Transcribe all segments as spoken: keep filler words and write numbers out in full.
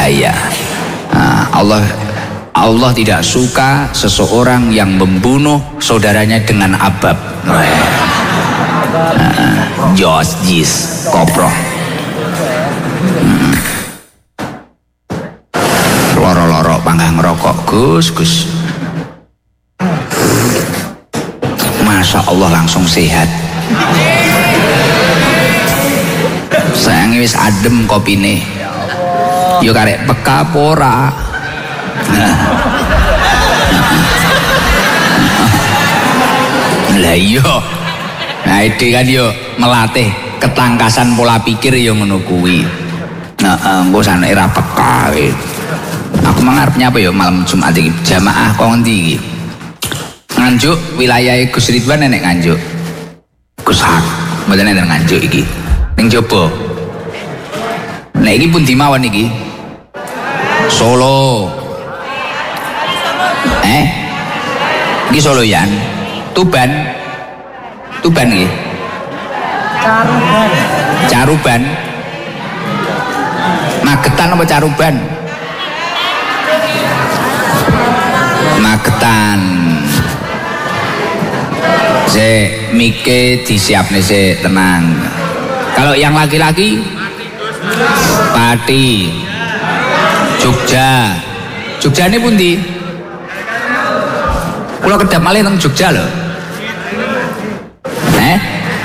bahaya. Nah, Allah Allah tidak suka seseorang yang membunuh saudaranya dengan abab. Nah, jos jis koproh. Hmm. Loro-loro panggang rokok Gus Gus. Masya Allah langsung sehat. Sayang wis adem kopine. Yo karek peka pora. Lah iya. Nah itu kan yo melatih ketangkasan pola pikir yo ngono kuwi. Nah, engko saneke ra peka. Aku mangarepnya apa yo malam Jumat iki jamaah kok ngendi iki? Nganjuk wilayah Gus Ridwan nenek Nganjuk. Gus Hak, mboten enten Nganjuk iki. Ning Jobo. Nek iki pundi mawon iki? Solo. Eh? Iki Soloyan. Tuban. Tuban iki. Caruban. Caruban. Magetan apa Caruban? Magetan. Se mike disiapne se tenang. Kalau yang laki-laki Pati. Jogja. Jogja ini pundi? Kula kedap malih nang Jogja lho. Eh?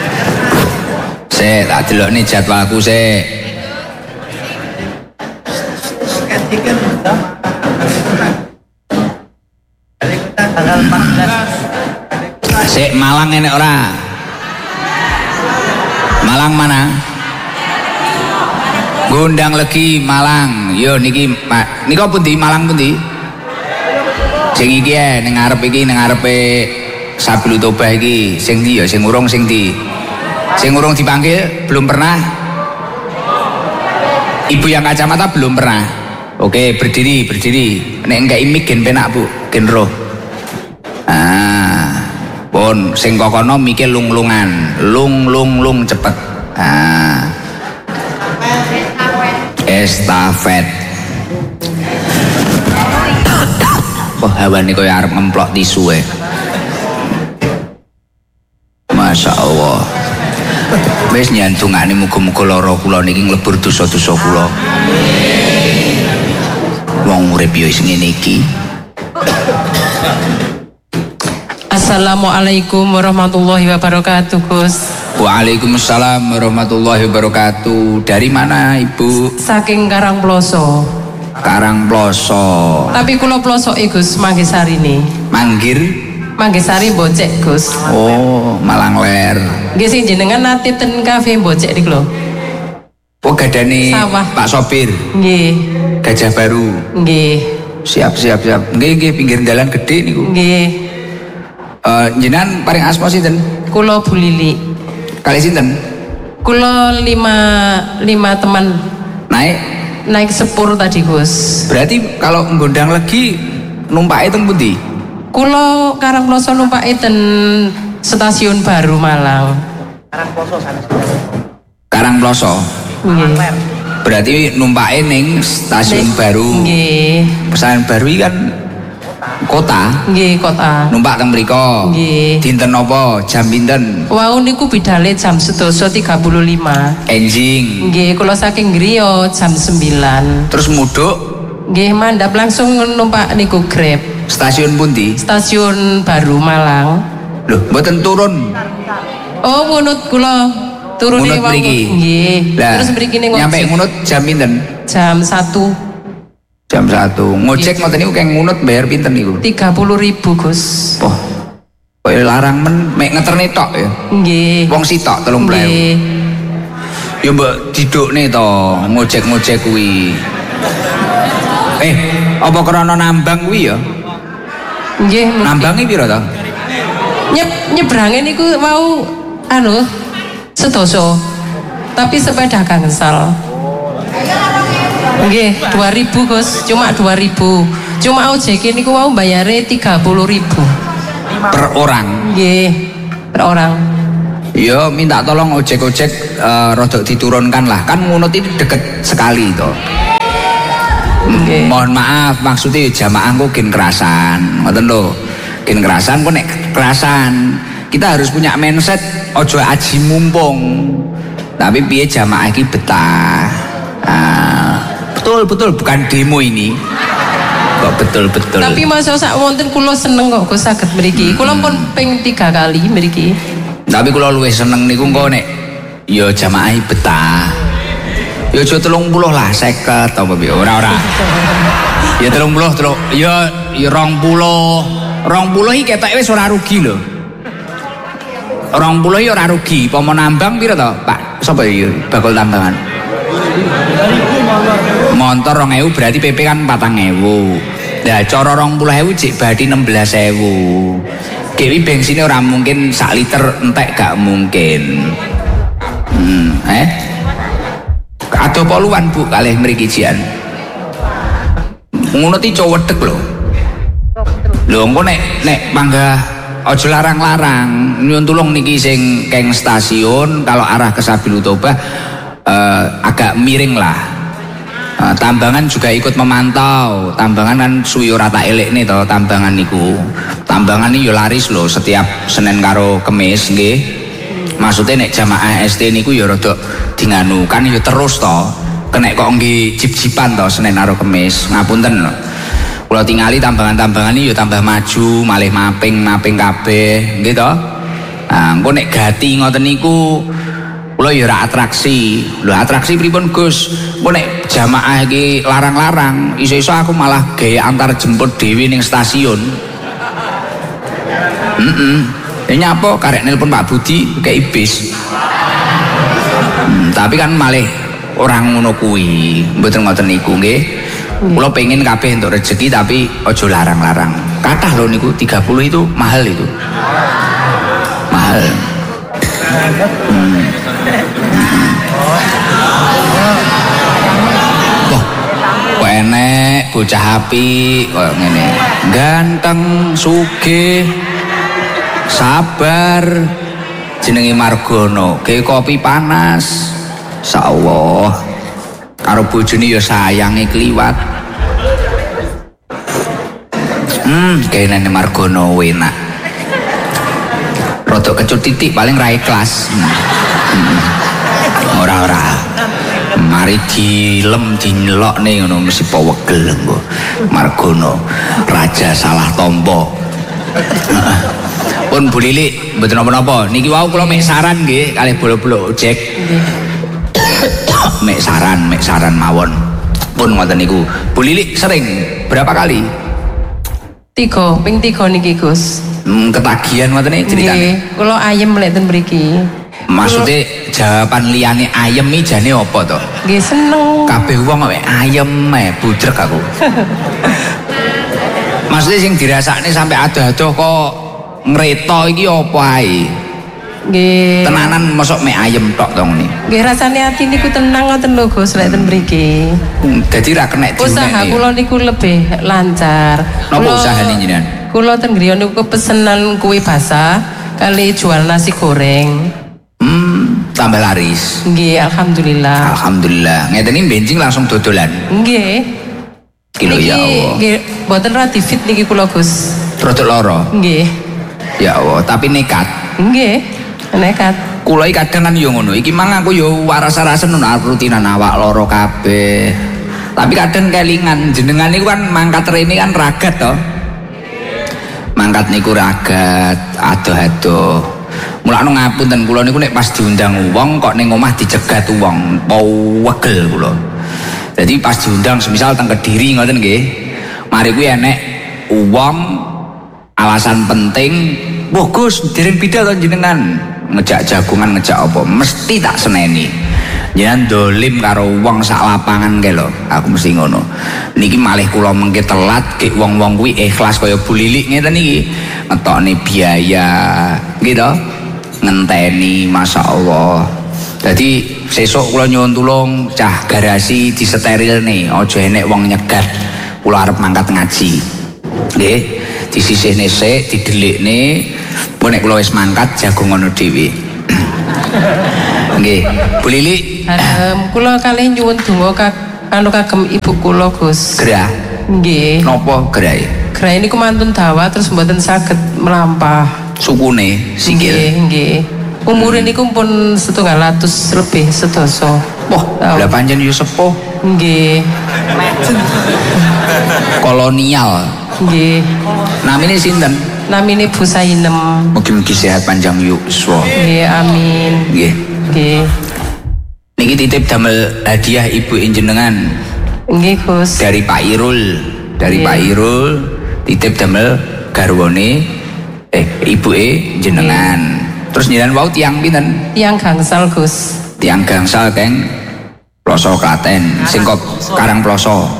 Se tak delokne jadwalku se. Tanggal empat belas. Sik Malang enek ora? Malang mana? Gondang Legi Malang. Yo niki nika pundi Malang pundi? Sing iki ae ning ngarep iki ning ngarepe Sabil Toba iki. Sing ndi ya sing urung sing ndi? Sing urung dipanggil belum pernah. Ibu yang kacamata belum pernah. Oke, berdiri, berdiri. Nek enggak imik gen penak, Bu. Gen roh. Ah. Pun sing kokono mikir lung-lungan, lung lung lung cepet. Ah. Estafet. Wah, hawane koyo arep ngemplok tisu e. Masya Allah. Wis nyantungane muga-muga lara kula niki nglebur dosa-dosa kula. Wong urip yo sing ngene iki. Assalamualaikum warahmatullahi wabarakatuh, Gus. Waalaikumsalam warahmatullahi wabarakatuh. Dari mana Ibu? Saking Karangploso. Karangploso. Tapi kula plosoke Gus Manggisarine. Manggir? Manggisari Bocek, Gus. Oh, Malang Ler. Nggih sing jenengan natip ten kafe Bocek niku lho. Oh, gadane Sawah. Pak Sopir. Nggih. Gajah Baru. Nggih. Siap siap siap. Nggih nggih pinggir dalan gede niku. Nggih. Uh, jenengan paling asma sinten? Kula Bu Lili. Kali sinten? Kula lima lima teman Naik. naik sepur tadi, Gus. Berarti kalau nggondang lagi numpake teng pundi? Kula Karangploso numpake ten stasiun baru Malang. Karangploso sana. Karangploso. Nggih. Berarti numpake ning stasiun Nek- baru. Nggih. Stasiun baru iki kan kota. Nggih, kota. Numpak teng mriko. Nggih. Dinten apa? Jam pinten? Wau niku bidale jam sedasa tiga puluh lima. Enjing. Nggih, kula saking griya jam sembilan. Terus muduk Nggih, mandhap langsung numpak niku Grab. stasiun pundi? Stasiun Baru Malang. Loh, mboten turun. Oh, ngunut kula turune Ngunut wau. mriki. Nggih. Lah, Terus mriki ning nyampe ojek. ngunut jam pinten? Jam satu Jam satu. Ngojek Iya. ngoten niku keng ngunut bayar pinten niku? tiga puluh ribu, Gus. Oh. Kok larang men mek ngeterne tok ya. Nggih. Wong sitok telung puluh. Nggih. Ya mbok didukne to ngojek-ngojek kuwi. Eh, apa krana nambang kuwi ya? Nggih, mungkin. Nambange pira to? Nyep nyebrange niku wau anu sedasa. Tapi sepeda gangsal. Nggih, dua ribu, Gus. Cuma dua ribu. Cuma ojek niku wau bayare tiga puluh ribu. Per orang. Nggih, per orang. Ya minta tolong ojek-ojek uh, rodok diturunkan lah. Kan ngunut ini deket sekali to. Okay. Mohon maaf, maksudnya jamaah kok gen kerasan, ngoten lho. Gen kerasan kok nek kerasan, kita harus punya mindset ojo aji mumpung. Tapi piye jamaah iki betah. Ah, betul betul bukan demo ini. Kok betul-betul. Tapi masa sak wonten kula seneng kok Gus saged mriki. Kula pun ping tiga kali mriki. Tapi kula luwih seneng niku engko nek ya jamaah betah. Ya aja telung puluh lah, seket apa piye. Ora ora. Ya telung puluh, telung ya ya rong puluh. rong puluh iki ketok wis ora rugi lho. rong puluh iki ora rugi. Pomo nambang piro to, Pak? Sapa iki bakul tambangan? Montor rong ewu berarti P P kan patang ewu. Lah cara rong puluh ewu cek berarti enam belas ewu. Kewi bensinnya ora mungkin sak liter entek gak mungkin. Hmm, eh? Adoh poluan Bu kalih mriki jian. Ngono ti cowedeg lho. Lho engko nek nek panggah aja larang-larang. Nyuwun tulung niki sing keng stasiun kalau arah ke Sabil Utobah eh, agak miring lah. Uh, tambangan juga ikut memantau. Tambangan kan suwi ora tak elekne to, tambangan niku. Tambangan iki yo laris lho setiap Senin karo Kamis nggih. Maksudnya nek jamaah S T niku yo rada dinganu kan yo terus to. Kenek kok nggih jip-jipan to Senin karo Kamis. Ngapunten lho. Kula tingali tambangan-tambangan iki yo tambah maju, malih maping-maping kabeh nggih to. Nah, engko nek gati ngoten niku kula ya ora atraksi. Lho atraksi pripun Gus? Engko nek jamaah iki larang-larang, iso-iso aku malah gaya antar jemput dhewe ning stasiun. Heeh. Ya nyapa karek nelpon Pak Budi kei bis. Hmm, tapi kan malih orang ngono kuwi, mboten ngoten niku nggih. Kula pengen kabeh entuk rezeki tapi aja larang-larang. Kathah lho niku tiga puluh itu mahal itu. Mahal. Hmm. Wah, kok enek bocah apik koyo ngene. Ganteng, sugih, sabar. Jenenge Margono, ge kopi panas. Insyaallah. Karo bojone ya sayange kliwat. Hmm, kayane Margono enak. Rodok kecut titik paling ra ikhlas. Hmm. Ora-ora. Mari dilem dinyelokne ngono mesti powegel engko. Margono raja salah tompo. Pun Bu Lili mboten napa-napa. Niki wau kula mek saran nggih kalih bolo-bolo ojek. Mek saran, mek saran mawon. Pun ngoten niku. Bu Lili sering berapa kali? Tiga, ping tiga niki Gus. Hmm, ketagihan ngoten iki ceritane. Nggih, kula ayem lek ten mriki. Maksudnya jawaban liyane ayem iki jane apa to? Nggih seneng. Kabeh wong kok ayem ae budrek aku. Maksudnya sing dirasakne sampai adoh-adoh kok ngreta iki apa ae? Nggih. Tenanan mosok mek ayem tok to ngene. Nggih rasane ati niku tenang ngoten lho Gus lek ten mriki. Hmm, dadi ra kenek diunek. Usaha kula niku lebih lancar. Napa usahane jenengan? Kula ten griya niku pesenan kue basah kali jual nasi goreng. Hmm, tambah laris. Nggih, alhamdulillah. Alhamdulillah. Ngeten iki benjing langsung dodolan. Nggih. Kilo ya Allah. Nggih, mboten ra fit niki kula Gus. Rodok loro. Nggih. Ya Allah, tapi nekat. Nggih. Nekat. Kula iki kadang kan yo ngono. Iki mang aku yo waras-warasen ngono rutinan awak loro kabeh. Tapi kadang kelingan jenengan niku kan mangkat rene kan ragat to. Mangkat niku ragat, adoh-adoh. Mulane ngapunten kula niku nek pas diundang wong kok ning omah dicegat wong, wegel kula. Jadi pas diundang semisal teng Kediri ngoten nggih. Mari kuwi enek wong alasan penting, "Wah Gus, dereng pidato jenengan." Ngejak jagungan ngejak apa mesti tak seneni. Jangan dolim karo wong sak lapangan kae lho. Aku mesti ngono. Niki malih kula mengke telat ki wong-wong kuwi ikhlas kaya Bu Lilik ngeten iki. Ngetokne biaya gitu. Ngenteni masyaallah. Jadi sesuk kula nyuwun tulung cah garasi diseteril nih, aja enek wong nyegat. Kula arep mangkat ngaji. Nggih, disisihne sik, didelikne. Pun nek kula wis mangkat jagung ngono dhewe. Nggih, Bu Lili. Um, kula kalih nyuwun donga anu kagem ibu kula Gus. Gerah. Nggih. Napa gerahe? Gerah ini mantun dawa terus mboten saged melampah. Sukune sikil. Nggih, nggih. Umure niku pun setunggal atus lebih sedasa. Wah, lah pancen yo sepuh. Nggih. Kolonial. Nggih. Namine sinten? Namine Bu Sainem. Mugi-mugi sehat panjang yuswa. Nggih, amin. Nggih. Nggih. Niki titip damel hadiah ibu jenengan. Nggih, Gus. Dari Pak Irul. Dari Nggih. Pak Irul titip damel garwane eh ibuke jenengan. Nggih. Terus jenengan wau tiang pinten? Tiang gangsal, Gus. Tiang gangsal keng Ploso Klaten, sing kok Karang Ploso.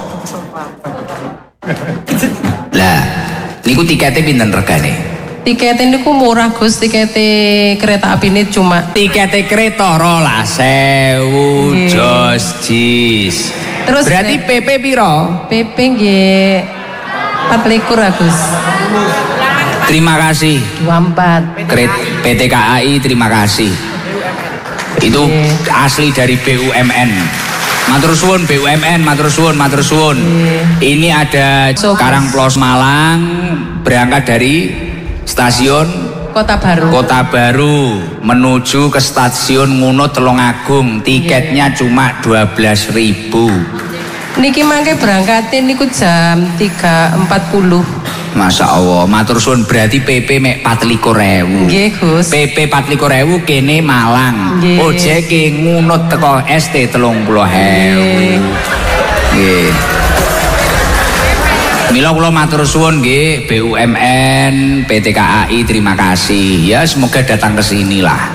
Lah, niku tiketnya pinten regane? Tiketnya niku murah Gus, tiketnya kereta api ini cuma tiketnya kereta rolas sewu jos jis. Terus berarti P P piro? P P nggih empat likur Gus. Terima kasih. dua puluh empat. Kret P T K A I terima kasih. Itu yeah. Asli dari B U M N. Matur suwun B U M N, matur suwun, matur suwun. Yeah. Ini ada so, Karangplos Malang berangkat dari stasiun Kota Baru. Kota Baru menuju ke stasiun Ngunut Tulungagung. Tiketnya yeah. Cuma dua belas ribu. Niki mangke berangkatin niku jam tiga empat puluh. Masya Allah, matur suwun berarti P P mek empat likur ewu. Nggih Gus. P P empat likur ewu kene Malang. Ojek Ngunut teko S T telung puluh ewu. Nggih. Mila kula matur suwun nggih B U M N, P T K A I terima kasih. Ya semoga datang ke sini lah.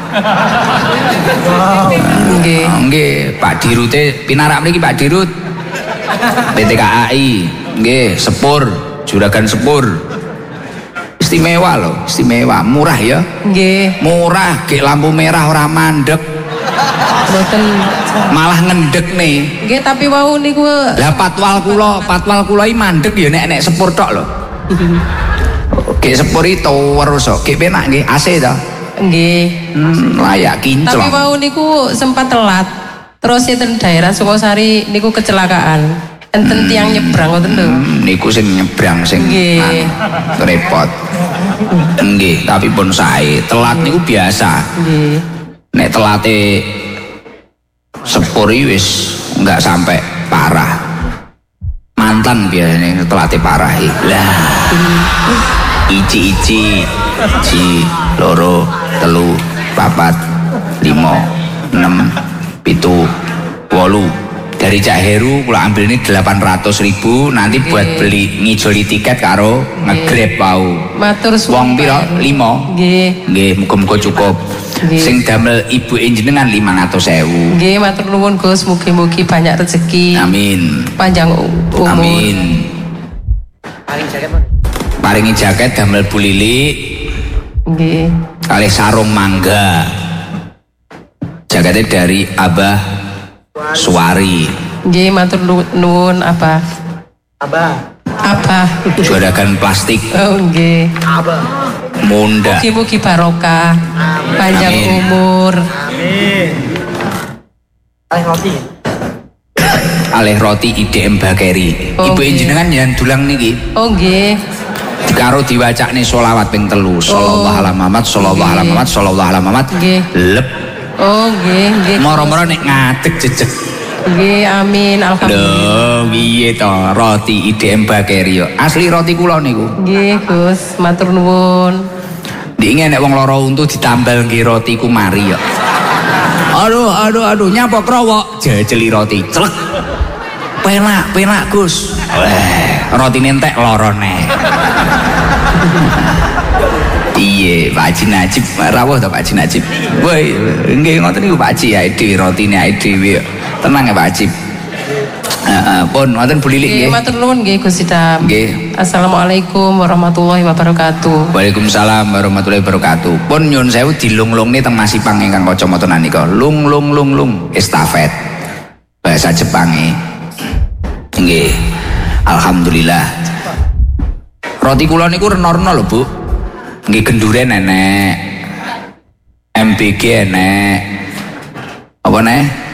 Nggih. Nggih, Pak Dirute pinarak mriki Pak Dirut. P T K A I nggih sepur juragan sepur istimewa loh, istimewa, murah ya nggih, murah, gek lampu merah ora mandek mboten malah ngendek nih nggih, tapi wau niku lah patwal kula, patwal kula iki mandek ya nek nek sepur tok lho gek sepur itu terus kok, gek penak nggih, A C to nggih, hmm, layak kinclong tapi wau niku sempat telat terus enten daerah Sukosari niku kecelakaan enten tiang nyebrang ngoten lho. Hmm, niku sing nyebrang sing nggih. Repot. Nggih, tapi pun sae. Telat niku biasa. Nggih. Nek telate sepur wis enggak sampai parah. Mantan biasanya telate parah iki. Lah. Ici-ici, ji, loro, telu, papat, limo, enam, pitu, wolu. Dari Cak Heru kula ambil ini delapan ratus ribu nanti okay. Buat beli ngijoli tiket karo okay. Nge-grab pau matur wong piro limo nggih nggih muga-muga cukup okay. Sing damel ibu jenengan lima ratus ribu nggih matur nuwun Gus mugi-mugi banyak rezeki amin panjang umur amin paringi jaket paringi jaket damel Bu Lili nggih kalih sarung mangga jaketnya dari Abah Suwari. Nggih matur nuwun apa? Abah. Apa? Juragan plastik. Oh nggih. Abah. Munda. Mugi-mugi barokah. Amin. Panjang Amin. Umur. Amin. Aleh roti. Aleh roti I D M Bakeri. Oh, Ibu jenengan yang dulang niki. Oh nggih. Karo diwacakne selawat ping telu. Sallallahu alaihi Muhammad, sallallahu alaihi Muhammad, sallallahu alaihi Muhammad. Nggih. Lep. Oh nggih nggih. Moro-moro nek ngadeg jejeg. Nggih amin alhamdulillah. Lho piye to roti I D M Bakeri yo. Asli roti kula niku. Nggih Gus, matur nuwun. Ndinge nek wong lara untu ditambal nggih roti ku mari yo. Aduh aduh aduh nyapa krowok jejeli roti. Celek. Penak penak Gus. Weh, rotine entek lara neh. Iya, Pak Haji Najib, rawuh to Pak Haji Najib. Woi, nggih ngoten niku Pak Haji ya dhewe rotine ae dhewe. Tenang ya Pak Haji. Heeh, pun ngoten Bu Lilik nggih. Matur nuwun nggih Gusti Dam. Nggih. Assalamualaikum warahmatullahi wabarakatuh. Waalaikumsalam warahmatullahi wabarakatuh. Pun nyun sewu dilung-lungne teng Masipang ingkang kacamata nanika. Lung lung lung lung estafet. Bahasa Jepange. Nggih. Alhamdulillah. Roti kula niku rena-rena lho, Bu. Nggih genduren enek, M B G enek, apa nih?